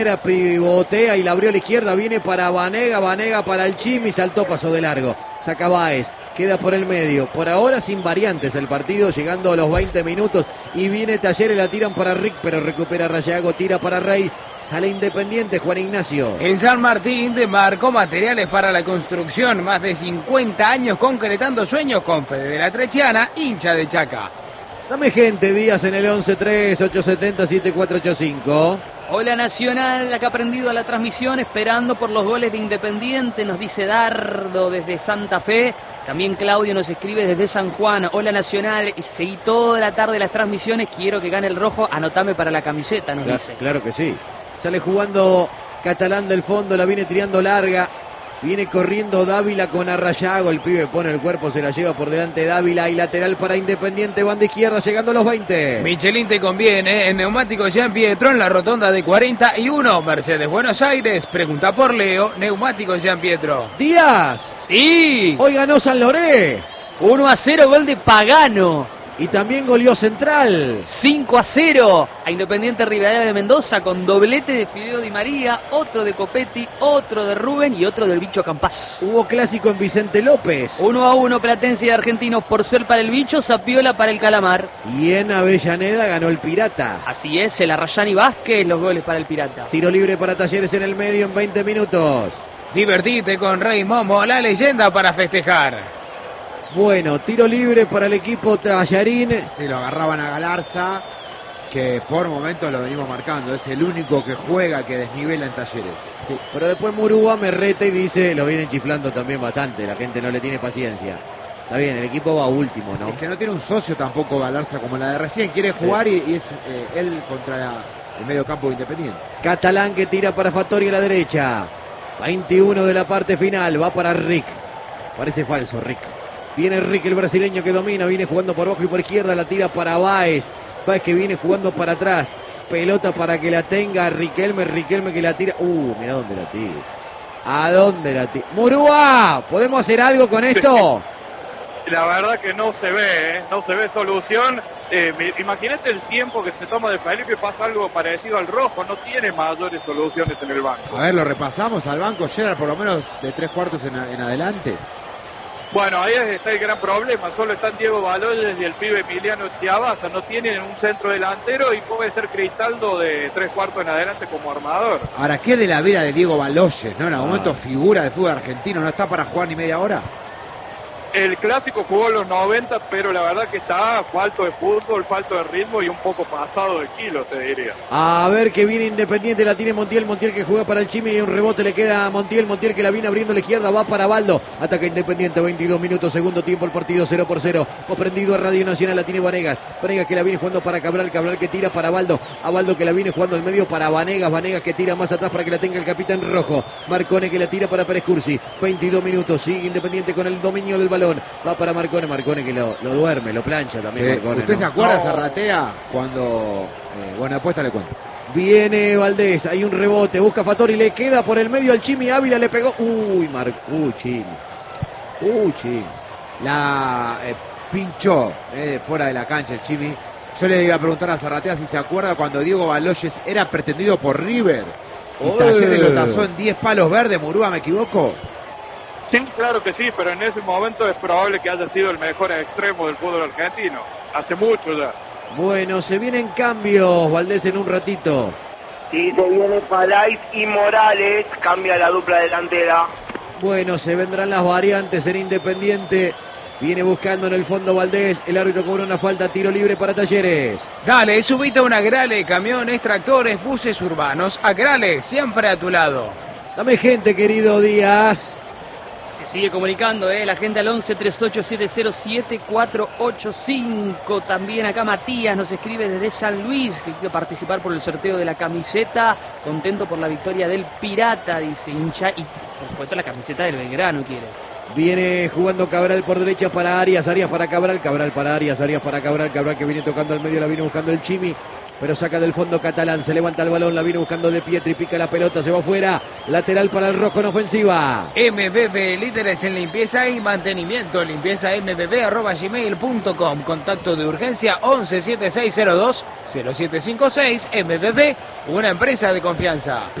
Pivotea y la abrió a la izquierda, viene para Vanega, Vanega para el Chimi, saltó, pasó de largo, saca Báez, queda por el medio, por ahora sin variantes el partido, llegando a los 20 minutos, y viene Talleres, la tiran para Rick, pero recupera Rayago, tira para Rey, sale Independiente, Juan Ignacio. En San Martín demarcó materiales para la construcción, más de 50 años concretando sueños con Fede de la Trechiana, hincha de Chaca. Dame gente, Díaz en el 11-3-870-7485. Hola Nacional, acá prendido a la transmisión, esperando por los goles de Independiente, nos dice Dardo desde Santa Fe. También Claudio nos escribe desde San Juan. Hola Nacional, seguí toda la tarde las transmisiones, quiero que gane el rojo, anotame para la camiseta, nos dice. Claro que sí. Sale jugando Catalán del fondo, la viene tirando larga. Viene corriendo Dávila con Arrayago, el pibe pone el cuerpo, se la lleva por delante Dávila y lateral para Independiente, banda izquierda, llegando a los 20. Michelin te conviene, en Neumáticos Jean Pietro, en la rotonda de 41, Mercedes Buenos Aires, pregunta por Leo, Neumáticos Jean Pietro. Díaz. Sí. Hoy ganó San Loré. 1-0, gol de Pagano. Y también goleó Central. 5-0 a Independiente Rivadavia de Mendoza con doblete de Fideo Di María, otro de Copetti, otro de Rubén y otro del Bicho Campás. Hubo clásico en Vicente López. 1-1 Platense y Argentinos, por ser para el Bicho, Zapiola para el Calamar. Y en Avellaneda ganó el Pirata. Así es, el Arrayán y Vázquez, los goles para el Pirata. Tiro libre para Talleres en el medio en 20 minutos. Divertite con Rey Momo, la leyenda para festejar. Bueno, tiro libre para el equipo Tallarín. Sí, lo agarraban a Galarza, que por momentos lo venimos marcando. Es el único que juega, que desnivela en Talleres. Sí, pero después Murúa me reta y dice, lo vienen chiflando también bastante, la gente no le tiene paciencia. Está bien, el equipo va último, ¿no? Es que no tiene un socio tampoco Galarza como la de recién. Quiere jugar y es él contra el medio campo de Independiente. Catalán que tira para Fattori a la derecha. 21 de la parte final, va para Rick. Parece falso, Rick. Viene Rick, el brasileño que domina, viene jugando por abajo y por izquierda, la tira para Báez. Báez que viene jugando para atrás. Pelota para que la tenga Riquelme que la tira. Mira dónde la tira. ¿A dónde la tira? ¡Murúa! ¿Podemos hacer algo con esto? La verdad que no se ve, no se ve solución. Imagínate el tiempo que se toma de Felipe, pasa algo parecido al rojo, no tiene mayores soluciones en el banco. A ver, lo repasamos al banco, Gerard, por lo menos de 3/4 en adelante. Bueno, ahí está el gran problema, solo están Diego Baloyes y el pibe Emiliano Chiavaza, no tienen un centro delantero y puede ser Cristaldo de 3/4 en adelante como armador. Ahora, ¿qué de la vida de Diego Baloyes, no? En algún momento figura del fútbol argentino, ¿no está para jugar ni media hora? El clásico jugó en los 90, pero la verdad que está falto de fútbol, falto de ritmo y un poco pasado de kilos, te diría. A ver que viene Independiente, la tiene Montiel que juega para el Chimi y un rebote le queda a Montiel que la viene abriendo a la izquierda, va para Baldo, ataca Independiente, 22 minutos, segundo tiempo, el partido 0-0, prendido a Radio Nacional, la tiene Vanegas que la viene jugando para Cabral que tira para Baldo, a Baldo que la viene jugando al medio para Vanegas que tira más atrás para que la tenga el capitán rojo, Marcone que la tira para Pérez Cursi, 22 minutos, sigue Independiente con el dominio del balón. Va para Marcone que lo duerme, lo plancha también. Sí. Marcone, ¿Usted ¿no? se acuerda, Zarratea, cuando... bueno, después te le cuento. Viene Valdés, hay un rebote, busca Fattori, le queda por el medio al Chimi, Ávila le pegó. Chimi. Chimi. La pinchó fuera de la cancha el Chimi. Yo le iba a preguntar a Zarratea si se acuerda cuando Diego Baloyes era pretendido por River. Y Talleres lo tasó en 10 palos verdes, Murúa, ¿me equivoco? Sí, claro que sí, pero en ese momento es probable que haya sido el mejor extremo del fútbol argentino. Hace mucho ya. Bueno, se vienen cambios, Valdés, en un ratito. Sí, se viene Palais y Morales, cambia la dupla delantera. Bueno, se vendrán las variantes en Independiente. Viene buscando en el fondo Valdés, el árbitro cobra una falta, tiro libre para Talleres. Dale, subite a una Agrale, camiones, tractores, buses urbanos. Agrale, siempre a tu lado. Dame gente, querido Díaz. Sigue comunicando, la gente al 11-3870-7485. También acá Matías nos escribe desde San Luis, que quiere participar por el sorteo de la camiseta. Contento por la victoria del Pirata, dice hincha. Y por supuesto la camiseta del Belgrano quiere. Viene jugando Cabral por derecha para Arias, Arias para Cabral, Cabral para Arias, Arias para Cabral, Cabral que viene tocando al medio, la viene buscando el Chimi. pero saca del fondo Catalán, se levanta el balón, la viene buscando De Pietri, pica la pelota, se va afuera, lateral para el rojo en ofensiva. MBB, líderes en limpieza y mantenimiento, limpiezambb@gmail.com, contacto de urgencia 11 7602 0756. MBB, una empresa de confianza.